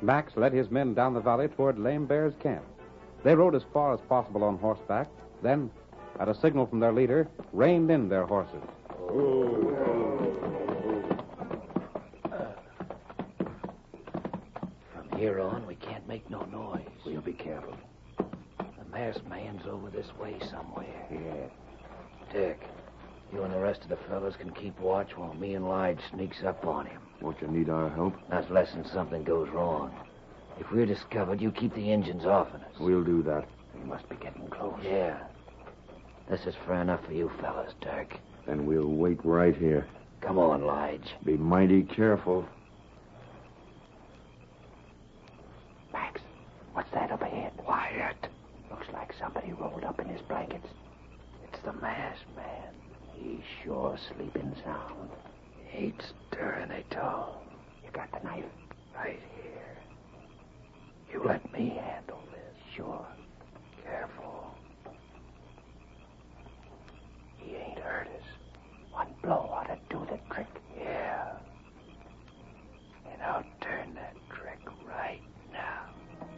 Max led his men down the valley toward Lame Bear's camp. They rode as far as possible on horseback, then, at a signal from their leader, reined in their horses. From here on, we can't make no noise. We'll be careful. The masked man's over this way somewhere. Yeah. Dick, you and the rest of the fellas can keep watch while me and Lige sneaks up on him. Won't you need our help? Not less than something goes wrong. If we're discovered, you keep the engines off of us. We'll do that. We must be getting close. Yeah. This is fair enough for you fellas, Dirk. Then we'll wait right here. Come on, Lige. Be mighty careful. Max, what's that up ahead? Quiet. Looks like somebody rolled up in his blankets. It's the masked man. He's sure sleeping sound. He ain't stirring at all. You got the knife? Right here. You let me handle this. Sure.